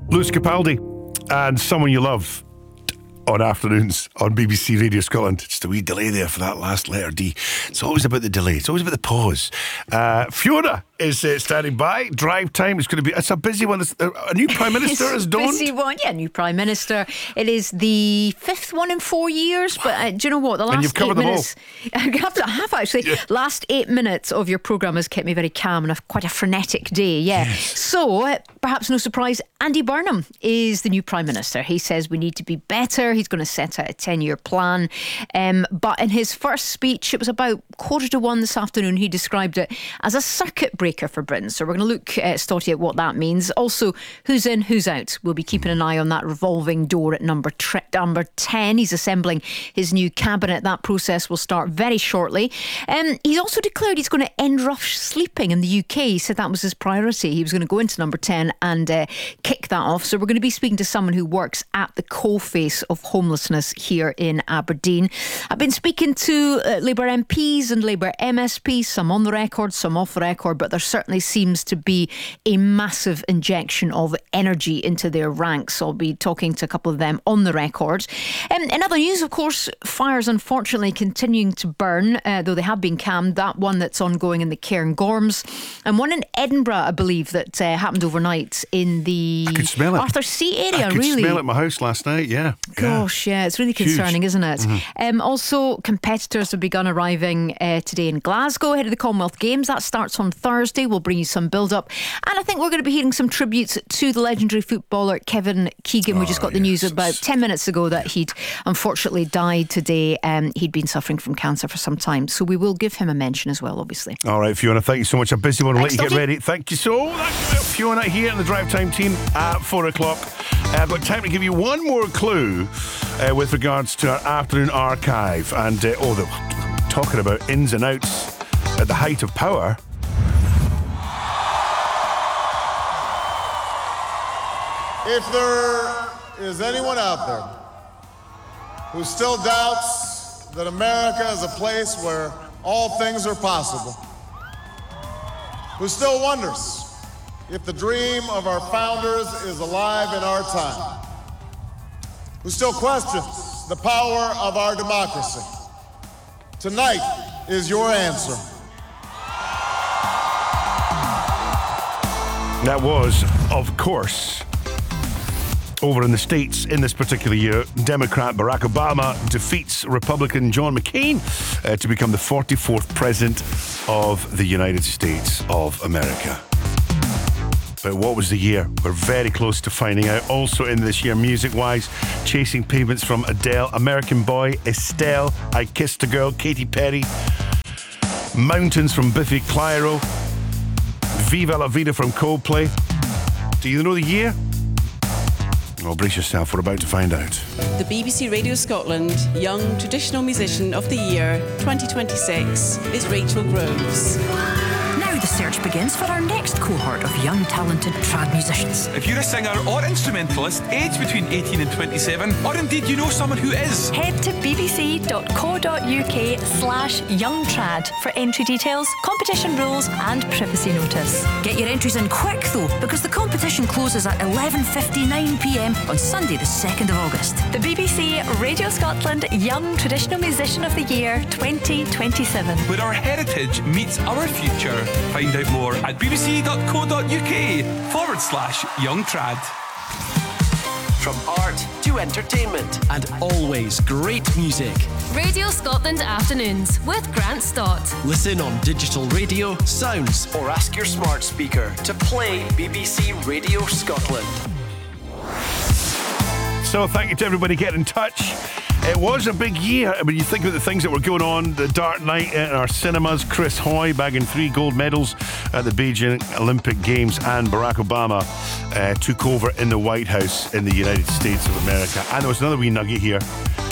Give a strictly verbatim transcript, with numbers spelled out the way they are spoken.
Lewis Capaldi and Someone You Love on afternoons on B B C Radio Scotland. Just a wee delay there for that last letter D. It's always about the delay. It's always about the pause. Uh, Fiona is uh, standing by. Drive time is going to be... It's a busy one. It's, uh, a new Prime Minister has dawned. Busy one, yeah, new Prime Minister. It is the fifth one in four years, but uh, do you know what? The last and you've covered eight them minutes, all. I have, I have actually. Yeah. Last eight minutes of your programme has kept me very calm and a, quite a frenetic day, yeah. Yes. So, uh, perhaps no surprise, Andy Burnham is the new Prime Minister. He says we need to be better. He's going to set out a ten-year plan. Um, but in his first speech, it was about quarter to one this afternoon, he described it as a circuit breaker for Britain. So we're going to look, uh, Stotty, at what that means. Also, who's in, who's out. We'll be keeping an eye on that revolving door at number, tre- number ten. He's assembling his new cabinet. That process will start very shortly. Um, he's also declared he's going to end rough sleeping in the U K. He said that was his priority. He was going to go into number ten and uh, kick that off. So we're going to be speaking to someone who works at the coalface of homelessness here in Aberdeen. I've been speaking to uh, Labour M Ps and Labour M S Ps, some on the record, some off the record, but there certainly seems to be a massive injection of energy into their ranks. I'll be talking to a couple of them on the record. Um, in other news, of course, fires unfortunately continuing to burn, uh, though they have been calmed. That one that's ongoing in the Cairngorms, and one in Edinburgh, I believe, that uh, happened overnight in the I could smell it. Arthur Seat area. I could really smell it at my house last night, yeah. Gosh, yeah, it's really concerning, Huge. isn't it? Mm-hmm. Um, also, competitors have begun arriving uh, today in Glasgow ahead of the Commonwealth Games. That starts on Thursday. We'll bring you some build-up. And I think we're going to be hearing some tributes to the legendary footballer Kevin Keegan. We just got the yes. news about ten minutes ago that he'd unfortunately died today. Um, he'd been suffering from cancer for some time. So we will give him a mention as well, obviously. All right, Fiona, thank you so much. A busy one. I'll let Thanks, you get Dotty. ready. Thank you so much. Fiona here in the Drive Time team at four o'clock. Uh, I've got time to give you one more clue uh, with regards to our afternoon archive. And, uh, oh, the, talking about ins and outs at the height of power. If there is anyone out there who still doubts that America is a place where all things are possible, who still wonders if the dream of our founders is alive in our time, who still questions the power of our democracy, tonight is your answer. That was, of course, over in the States in this particular year, Democrat Barack Obama defeats Republican John McCain uh, to become the forty-fourth President of the United States of America. But what was the year? We're very close to finding out. Also in this year, music-wise, Chasing Pavements from Adele, American Boy, Estelle, I Kissed a Girl, Katy Perry, Mountains from Biffy Clyro, Viva La Vida from Coldplay. Do you know the year? Well, brace yourself, we're about to find out. The B B C Radio Scotland Young Traditional Musician of the Year twenty twenty-six is Rachel Groves. Now the search begins for our next cohort of young talented trad musicians. If you're a singer or instrumentalist aged between eighteen and twenty-seven, or indeed you know someone who is, head to bbc.co.uk slash youngtrad for entry details, competition rules and privacy notice. Get your entries in quick though, because the competition closes at eleven fifty-nine p m on Sunday the second of August. The B B C Radio Scotland Young Traditional Musician of the Year twenty twenty-seven. where our heritage meets our future. Find out more at bbc.co.uk forward slash youngtrad. From art to entertainment and always great music. Radio Scotland Afternoons with Grant Stott. Listen on digital radio, sounds, or ask your smart speaker to play B B C Radio Scotland. So thank you to everybody getting in touch. It was a big year. I mean, you think about the things that were going on. The Dark Knight in our cinemas, Chris Hoy bagging three gold medals at the Beijing Olympic Games, and Barack Obama uh, took over in the White House in the United States of America. And there was another wee nugget here.